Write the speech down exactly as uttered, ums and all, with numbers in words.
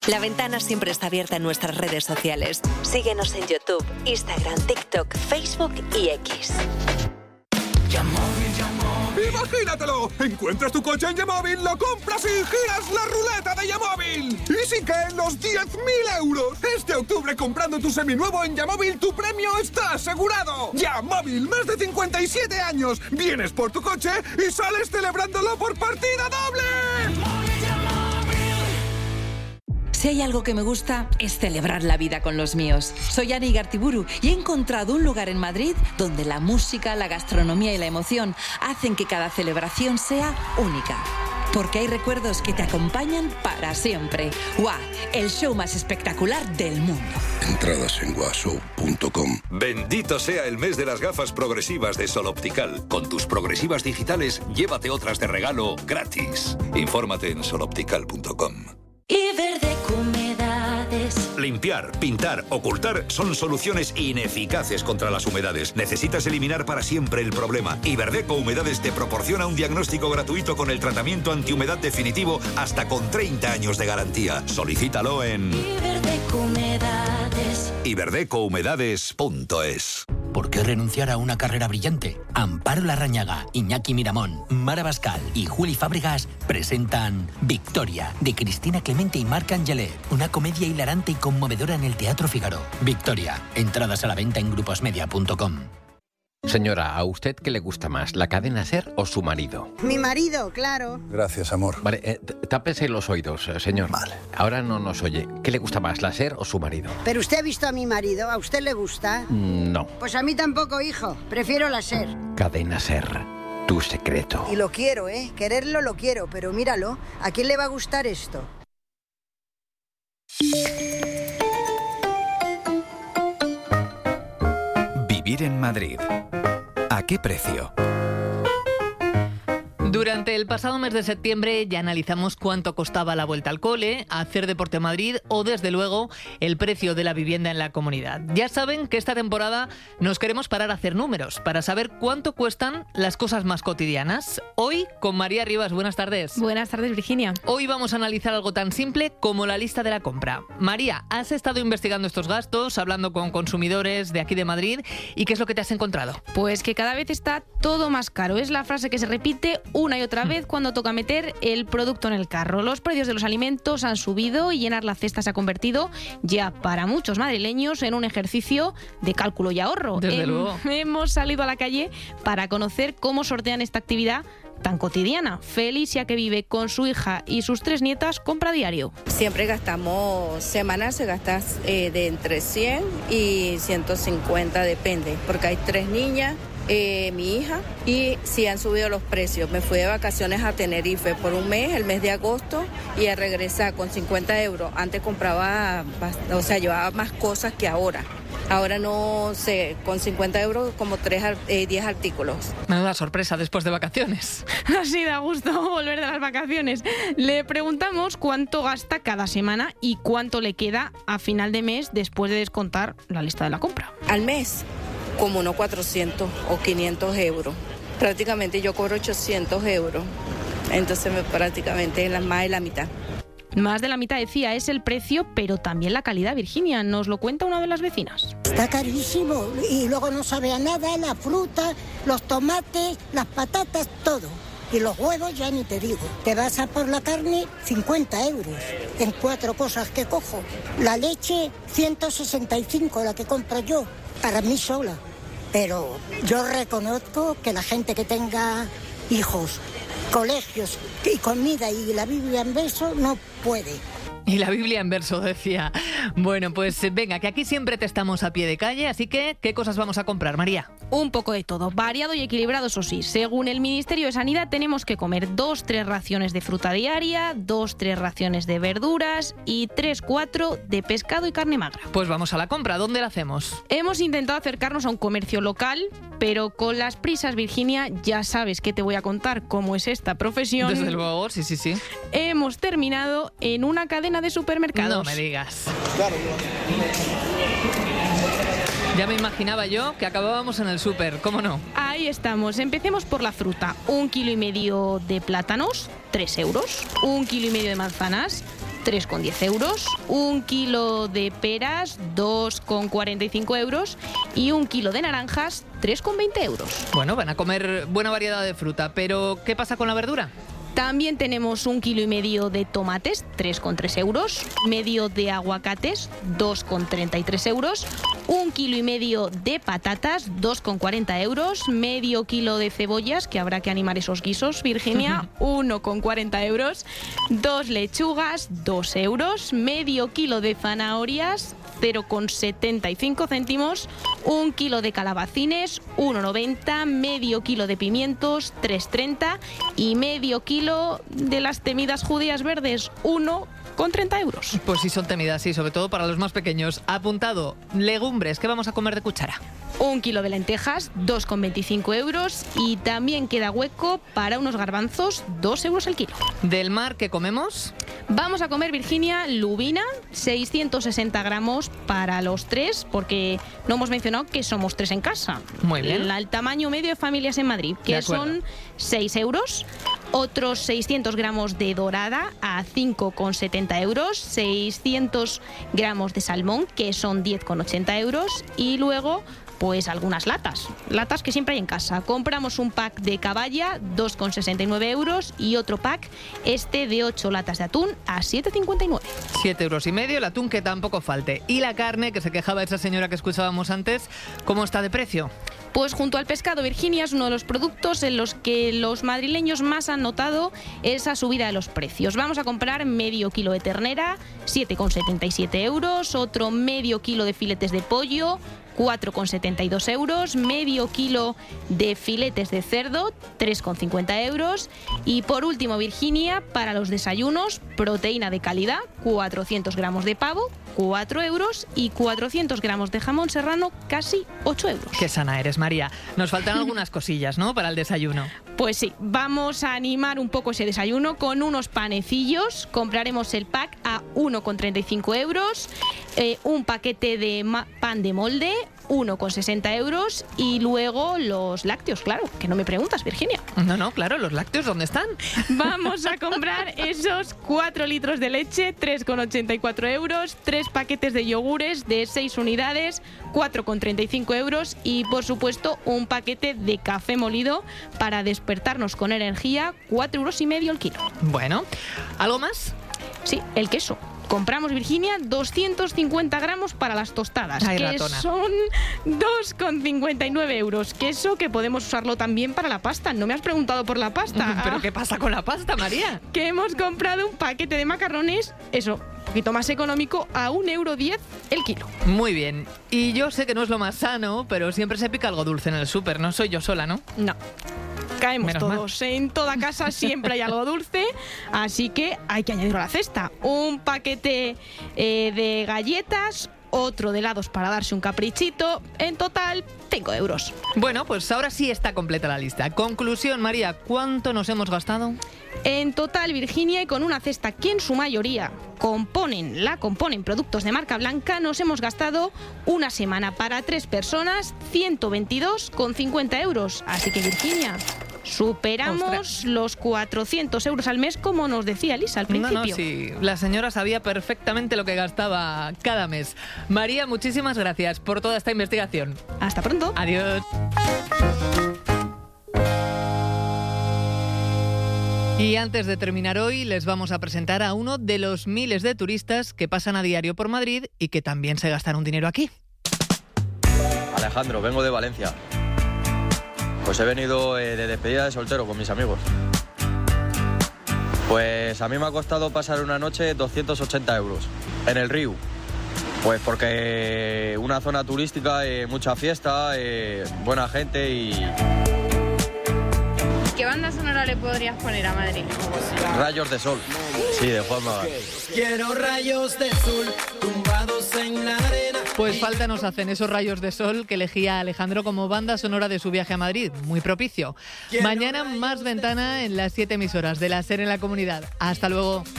La Ventana siempre está abierta en nuestras redes sociales. Síguenos en YouTube, Instagram, TikTok, Facebook y X. ¡Imagínatelo! Encuentras tu coche en Yamóvil, lo compras y giras la ruleta de Yamóvil. ¡Y sí que en los diez mil euros! Este octubre, comprando tu seminuevo en Yamóvil, tu premio está asegurado. Yamóvil, más de cincuenta y siete años. Vienes por tu coche y sales celebrándolo por partida doble. Si hay algo que me gusta, es celebrar la vida con los míos. Soy Ana Igartiburu y he encontrado un lugar en Madrid donde la música, la gastronomía y la emoción hacen que cada celebración sea única. Porque hay recuerdos que te acompañan para siempre. ¡Guau! El show más espectacular del mundo. Entradas en guashow punto com. Bendito sea el mes de las gafas progresivas de Sol Optical. Con tus progresivas digitales, llévate otras de regalo gratis. Infórmate en sol optical punto com. Iberdeco Humedades. Limpiar, pintar, ocultar son soluciones ineficaces contra las humedades. Necesitas eliminar para siempre el problema. Iberdeco Humedades te proporciona un diagnóstico gratuito con el tratamiento antihumedad definitivo hasta con treinta años de garantía. Solicítalo en Iberdeco Humedades. iberdeco humedades punto es. ¿Por qué renunciar a una carrera brillante? Amparo Larrañaga, Iñaki Miramón, Mara Bascal y Juli Fábregas presentan Victoria, de Cristina Clemente y Marc Angelet, una comedia hilarante y conmovedora en el Teatro Fígaro. Victoria, entradas a la venta en gruposmedia punto com. Señora, ¿a usted qué le gusta más, la cadena SER o su marido? Mi marido, claro. Gracias, amor. Vale, eh, tápese los oídos, eh, señor. Vale. Ahora no nos oye. ¿Qué le gusta más, la SER o su marido? Pero usted ha visto a mi marido, ¿a usted le gusta? Mm, no. Pues a mí tampoco, hijo. Prefiero la SER. Cadena SER, tu secreto. Y lo quiero, ¿eh? Quererlo lo quiero, pero míralo. ¿A quién le va a gustar esto? Vivir en Madrid. ¿A qué precio? Durante el pasado mes de septiembre ya analizamos cuánto costaba la vuelta al cole, hacer deporte en Madrid o, desde luego, el precio de la vivienda en la comunidad. Ya saben que esta temporada nos queremos parar a hacer números para saber cuánto cuestan las cosas más cotidianas. Hoy con María Rivas. Buenas tardes. Buenas tardes, Virginia. Hoy vamos a analizar algo tan simple como la lista de la compra. María, has estado investigando estos gastos, hablando con consumidores de aquí de Madrid, ¿y qué es lo que te has encontrado? Pues que cada vez está todo más caro. Es la frase que se repite una y otra vez cuando toca meter el producto en el carro. Los precios de los alimentos han subido y llenar la cesta se ha convertido ya para muchos madrileños en un ejercicio de cálculo y ahorro. Desde Hem- luego. Hemos salido a la calle para conocer cómo sortean esta actividad tan cotidiana. Felicia, que vive con su hija y sus tres nietas, compra diario. Siempre gastamos, semanal se gasta eh, de entre cien y ciento cincuenta, depende, porque hay tres niñas, eh, mi hija, y sí han subido los precios. Me fui de vacaciones a Tenerife por un mes, el mes de agosto, y al regresar con cincuenta euros. Antes compraba, o sea, llevaba más cosas que ahora. Ahora no sé, con cincuenta euros como tres, eh, diez artículos. Menuda sorpresa después de vacaciones. Así da gusto volver de las vacaciones. Le preguntamos cuánto gasta cada semana y cuánto le queda a final de mes después de descontar la lista de la compra. Al mes, como unos cuatrocientos o quinientos euros. Prácticamente yo cobro ochocientos euros. Entonces me, prácticamente es la, más de la mitad. Más de la mitad, decía, es el precio, pero también la calidad. Virginia, nos lo cuenta una de las vecinas. Está carísimo y luego no sabe a nada, la fruta, los tomates, las patatas, todo. Y los huevos ya ni te digo. Te vas a por la carne, cincuenta euros en cuatro cosas que cojo. La leche, ciento sesenta y cinco, la que compro yo, para mí sola. Pero yo reconozco que la gente que tenga hijos, colegios y comida y la Biblia en verso no puede. Y la Biblia en verso, decía. Bueno, pues venga, que aquí siempre te estamos a pie de calle, así que ¿qué cosas vamos a comprar, María? Un poco de todo, variado y equilibrado, eso sí. Según el Ministerio de Sanidad, tenemos que comer dos, tres raciones de fruta diaria, dos, tres raciones de verduras y tres, cuatro de pescado y carne magra. Pues vamos a la compra, ¿dónde la hacemos? Hemos intentado acercarnos a un comercio local, pero con las prisas, Virginia, ya sabes que te voy a contar cómo es esta profesión. Desde luego, sí, sí, sí. Hemos terminado en una cadena de supermercados. No me digas. Ya me imaginaba yo que acabábamos en el súper, ¿cómo no? Ahí estamos. Empecemos por la fruta. Un kilo y medio de plátanos, tres euros. Un kilo y medio de manzanas, tres con diez euros. Un kilo de peras, dos con cuarenta y cinco euros. Y un kilo de naranjas, tres con veinte euros. Bueno, van a comer buena variedad de fruta, pero ¿qué pasa con la verdura? También tenemos un kilo y medio de tomates, tres con tres euros, medio de aguacates, dos con treinta y tres euros, un kilo y medio de patatas, dos con cuarenta euros, medio kilo de cebollas, que habrá que animar esos guisos, Virginia, uno con cuarenta euros, dos lechugas, dos euros, medio kilo de zanahorias, cero con setenta y cinco céntimos, un kilo de calabacines, uno noventa, medio kilo de pimientos, tres treinta y medio kilo de las temidas judías verdes, uno con treinta euros. Pues sí son temidas, sí, sobre todo para los más pequeños. Apuntado, legumbres, ¿qué vamos a comer de cuchara? Un kilo de lentejas, dos con veinticinco euros y también queda hueco para unos garbanzos, dos euros el kilo. ¿Del mar qué comemos? Vamos a comer, Virginia, lubina, seiscientos sesenta gramos para los tres, porque no hemos mencionado que somos tres en casa. Muy bien. El, el tamaño medio de familias en Madrid, que son seis euros. Otros seiscientos gramos de dorada a cinco con setenta euros. seiscientos gramos de salmón, que son diez con ochenta euros. Y luego, pues algunas latas. Latas que siempre hay en casa. Compramos un pack de caballa, dos con sesenta y nueve euros. Y otro pack, este de ocho latas de atún, a siete cincuenta y nueve. siete euros y medio, el atún que tampoco falte. Y la carne, que se quejaba esa señora que escuchábamos antes, ¿cómo está de precio? Pues junto al pescado, Virginia, es uno de los productos en los que los madrileños más han notado esa subida de los precios. Vamos a comprar medio kilo de ternera, siete con setenta y siete euros, otro medio kilo de filetes de pollo, cuatro con setenta y dos euros, medio kilo de filetes de cerdo, tres con cincuenta euros y por último, Virginia, para los desayunos, proteína de calidad, cuatrocientos gramos de pavo, cuatro euros y cuatrocientos gramos de jamón serrano, casi ocho euros. Qué sana eres, María. Nos faltan algunas cosillas, ¿no?, para el desayuno. Pues sí, vamos a animar un poco ese desayuno con unos panecillos. Compraremos el pack a uno con treinta y cinco euros, eh, un paquete de pan de molde, uno con sesenta euros y luego los lácteos, claro, que no me preguntas, Virginia. No, no, claro, los lácteos, ¿dónde están? Vamos a comprar esos cuatro litros de leche, tres con ochenta y cuatro euros, tres paquetes de yogures de seis unidades, cuatro con treinta y cinco euros y, por supuesto, un paquete de café molido para despertarnos con energía, cuatro euros y medio el kilo. Bueno, ¿algo más? Sí, el queso. Compramos, Virginia, doscientos cincuenta gramos para las tostadas, Ay, que ratona. son dos con cincuenta y nueve euros. Queso que podemos usarlo también para la pasta. No me has preguntado por la pasta. ¿Pero ah, qué pasa con la pasta, María? Que hemos comprado un paquete de macarrones, eso, un poquito más económico, a un euro diez el kilo. Muy bien. Y yo sé que no es lo más sano, pero siempre se pica algo dulce en el súper. No soy yo sola, ¿no? No. Caemos Menos todos. mal. En toda casa siempre hay algo dulce, así que hay que añadirlo a la cesta. Un paquete eh, de galletas, otro de helados para darse un caprichito. En total, cinco euros. Bueno, pues ahora sí está completa la lista. Conclusión, María, ¿cuánto nos hemos gastado? En total, Virginia, y con una cesta que en su mayoría componen, la componen productos de marca blanca, nos hemos gastado una semana para tres personas, ciento veintidós con cincuenta euros. Así que, Virginia, superamos Ostras. los cuatrocientos euros al mes, como nos decía Elisa al principio. No, no, sí. La señora sabía perfectamente lo que gastaba cada mes. María, muchísimas gracias por toda esta investigación. Hasta pronto. Adiós. Y antes de terminar hoy, les vamos a presentar a uno de los miles de turistas que pasan a diario por Madrid y que también se gastaron dinero aquí. Alejandro, vengo de Valencia. Pues he venido eh, de despedida de soltero con mis amigos. Pues a mí me ha costado pasar una noche doscientos ochenta euros en el Riu. Pues porque una zona turística, eh, mucha fiesta, eh, buena gente y... ¿Qué banda sonora le podrías poner a Madrid? Rayos de Sol. Sí, de Juan Magán. Quiero rayos de sol tumbados en la arena. Pues falta nos hacen esos rayos de sol que elegía Alejandro como banda sonora de su viaje a Madrid. Muy propicio. Mañana más ventana en las siete emisoras de la SER en la comunidad. Hasta luego.